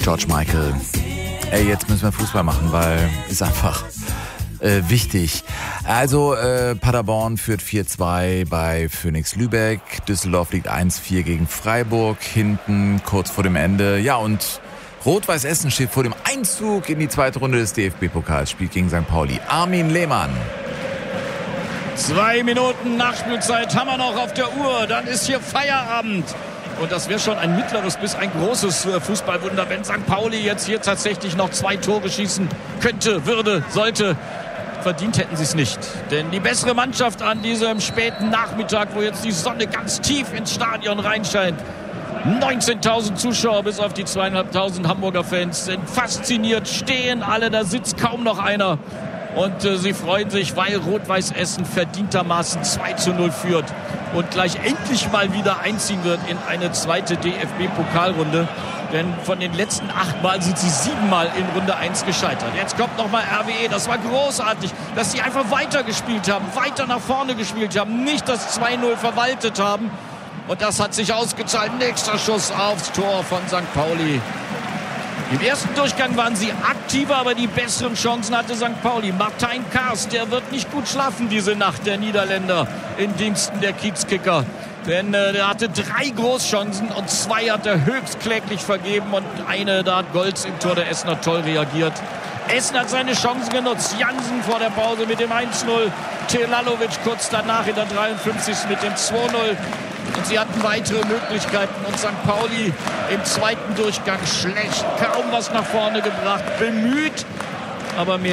George Michael. Ey, jetzt müssen wir Fußball machen, weil ist einfach wichtig. Also Paderborn führt 4-2 bei Phoenix Lübeck. Düsseldorf liegt 1-4 gegen Freiburg hinten, kurz vor dem Ende. Ja, und Rot-Weiß Essen steht vor dem Einzug in die zweite Runde des DFB-Pokals, spielt gegen St. Pauli. Armin Lehmann. 2 Minuten Nachspielzeit haben wir noch auf der Uhr. Dann ist hier Feierabend. Und das wäre schon ein mittleres bis ein großes Fußballwunder, wenn St. Pauli jetzt hier tatsächlich noch 2 Tore schießen könnte, würde, sollte. Verdient hätten sie es nicht. Denn die bessere Mannschaft an diesem späten Nachmittag, wo jetzt die Sonne ganz tief ins Stadion reinscheint. 19.000 Zuschauer bis auf die 2.500 Hamburger Fans sind fasziniert, stehen alle, da sitzt kaum noch einer. Und sie freuen sich, weil Rot-Weiß Essen verdientermaßen 2-0 führt und gleich endlich mal wieder einziehen wird in eine zweite DFB-Pokalrunde. Denn von den letzten 8 Mal sind sie 7 Mal in Runde 1 gescheitert. Jetzt kommt nochmal RWE. Das war großartig, dass sie einfach weitergespielt haben, weiter nach vorne gespielt haben, nicht das 2-0 verwaltet haben. Und das hat sich ausgezahlt. Nächster Schuss aufs Tor von St. Pauli. Im ersten Durchgang waren sie aktiver, aber die besseren Chancen hatte St. Pauli. Martijn Kaas, der wird nicht gut schlafen diese Nacht, der Niederländer, in Diensten der Kiezkicker. Denn er hatte 3 Großchancen und 2 hat er höchst kläglich vergeben. Und eine, da hat Golz im Tor der Essener toll reagiert. Essen hat seine Chancen genutzt. Jansen vor der Pause mit dem 1-0. Telalovic kurz danach in der 53. mit dem 2-0. Und sie hatten weitere Möglichkeiten. Und St. Pauli im zweiten Durchgang schlecht. Kaum was nach vorne gebracht. Bemüht, aber mehr